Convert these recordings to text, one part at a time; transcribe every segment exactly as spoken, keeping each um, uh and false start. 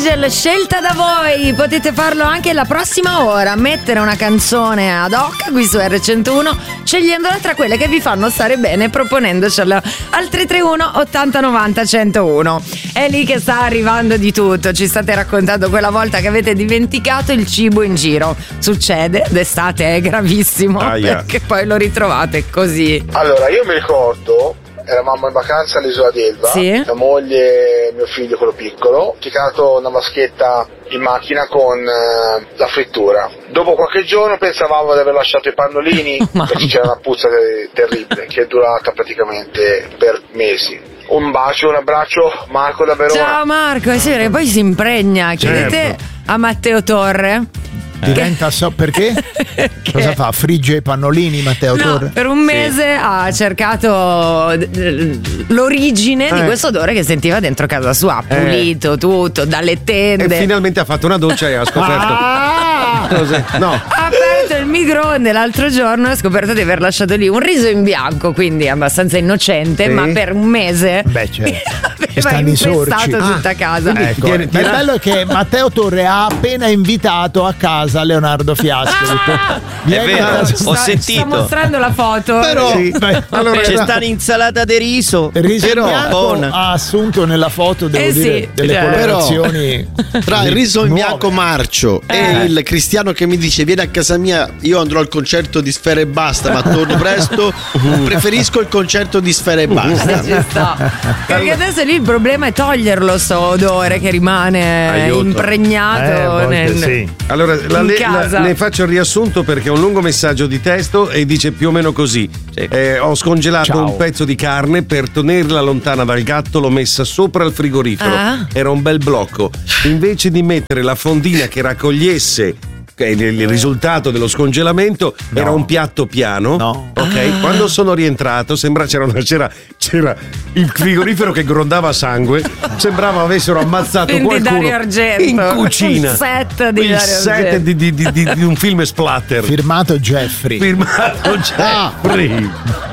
Angel, scelta da voi. Potete farlo anche la prossima ora. Mettere una canzone ad hoc qui su erre centouno, scegliendola tra quelle che vi fanno stare bene, proponendocela al tre tre uno ottanta novanta centouno. È lì che sta arrivando di tutto. Ci state raccontando quella volta che avete dimenticato il cibo in giro. Succede, d'estate è gravissimo, Aia. perché poi lo ritrovate così. Allora, io mi ricordo, eravamo in vacanza all'isola d'Elba, Sì. mia moglie e mio figlio, quello piccolo, ho tirato una vaschetta in macchina con eh, la frittura. Dopo qualche giorno pensavamo di aver lasciato i pannolini, perché c'era una puzza te- terribile, che è durata praticamente per mesi. Un bacio, un abbraccio, Marco da Verona. Ciao Marco, è vero che poi si impregna. Chiedete a Matteo Torre. Diventa so perché? Cosa fa? Frigge i pannolini Matteo No, Torre? per un mese ha cercato eh, l'origine Eh. di questo odore che sentiva dentro casa sua. Ha pulito tutto, dalle E tende. finalmente ha fatto una doccia e ha scoperto. Ah! Cos'è? No. Ha aperto il microonde l'altro giorno e ha scoperto di aver lasciato lì un riso in bianco, quindi abbastanza innocente, Sì. ma per un mese Beh, certo. aveva Che stanno i sorci. infestato tutta casa. Ecco, Tieni- il tieni- bello è che Matteo Torre ha appena invitato a casa Leonardo Fiasco. Ah! Vieni È vero, a casa- ho Sta- sentito. Sta mostrando la foto. Però Sì, beh, Allora, c'è era- sta un'insalata di riso. Riso però bianco buona. ha assunto nella foto, devo Eh dire, sì, delle cioè. colorazioni Tra il riso in nuove. bianco marcio Eh. e il cristiano che mi dice vieni a casa mia, io andrò al concerto di Sfera e Basta ma torno presto, preferisco il concerto di Sfera e Basta. Ci sta. Perché adesso lì il problema è toglierlo sto odore che rimane Aiuto. impregnato Eh, a volte nel- sì. Allora, la, in le- casa. la- ne faccio il riassunto perché è un lungo messaggio di testo e dice più o meno così. Eh, ho scongelato Ciao. un pezzo di carne per tenerla lontana dal gatto, l'ho messa sopra il frigorifero. Ah. Era un bel blocco. Invece di mettere la fondina che raccogliesse che il il risultato dello scongelamento, No. era un piatto piano. No. Ok, Ah. quando sono rientrato sembra c'era, una- c'era, c'era il frigorifero che grondava sangue, sembrava avessero ammazzato Quindi qualcuno Dario Argento. in cucina. Il set di il Dario set Argento. di, di- di- di- di un film splatter Firmato Jeffrey. firmato Jeffrey.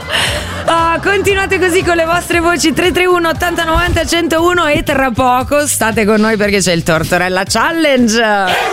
Ah, continuate così con le vostre voci tre tre uno ottanta novanta centouno e tra poco state con noi perché c'è il Tortorella Challenge.